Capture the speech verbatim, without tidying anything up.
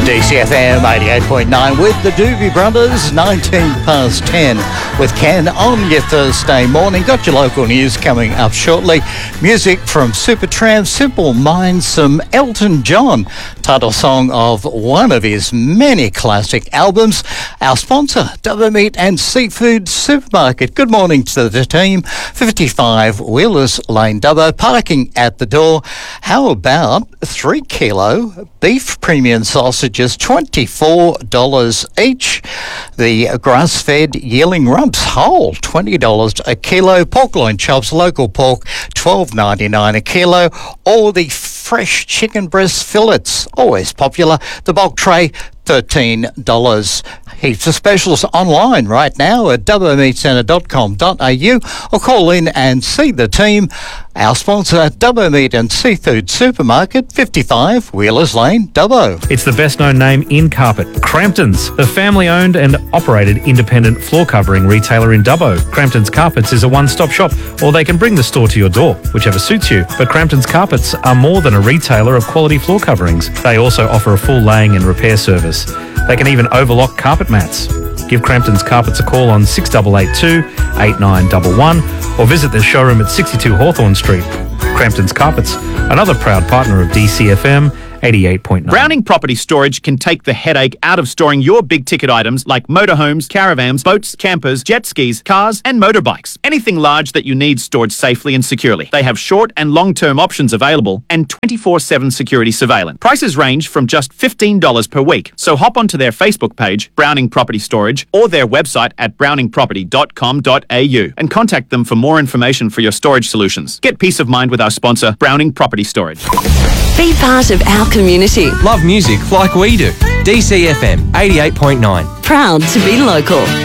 D C F M eighty-eight point nine with the Doobie Brothers, nineteen past ten with Ken on your Thursday morning. Got your local news coming up shortly. Music from Supertramp, Simple Minds, some Elton John, title song of one of his many classic albums. Our sponsor, Dubbo Meat and Seafood Supermarket. Good morning to the team. fifty-five Wheelers Lane, Dubbo. Parking at the door. How about three kilo beef premium sausages, twenty-four dollars each. The grass-fed yearling rumps whole, twenty dollars a kilo. Pork loin chops, local pork, twelve ninety-nine a kilo. Or the fresh chicken breast fillets, always popular. The bulk tray, thirteen dollars. Heaps of specials online right now at dubbo meat centre dot com dot a u or call in and see the team. Our sponsor, Dubbo Meat and Seafood Supermarket, fifty-five Wheelers Lane, Dubbo. It's the best known name in carpet, Crampton's, the family-owned and operated independent floor covering retailer in Dubbo. Crampton's Carpets is a one-stop shop, or they can bring the store to your door, whichever suits you. But Crampton's Carpets are more than a retailer of quality floor coverings. They also offer a full laying and repair service. They can even overlock carpet mats. Give Crampton's Carpets a call on six eight eight two, eight nine one one or visit their showroom at sixty-two Hawthorne Street. Crampton's Carpets, another proud partner of D C F M eighty-eight point nine. Browning Property Storage can take the headache out of storing your big-ticket items like motorhomes, caravans, boats, campers, jet skis, cars, and motorbikes. Anything large that you need stored safely and securely. They have short and long-term options available and twenty-four seven security surveillance. Prices range from just fifteen dollars per week. So hop onto their Facebook page, Browning Property Storage, or their website at browning property dot com dot a u and contact them for more information for your storage solutions. Get peace of mind with our sponsor, Browning Property Storage. Be part of our community. Love music like we do. D C F M eighty-eight point nine. Proud to be local.